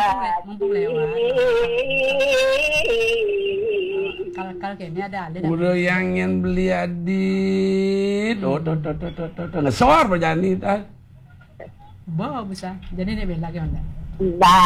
mumpung lewat. Kalau kayaknya ada udah yang beli adit ngesor berjani Bo bisa. Jadi dia bilang lagi onda.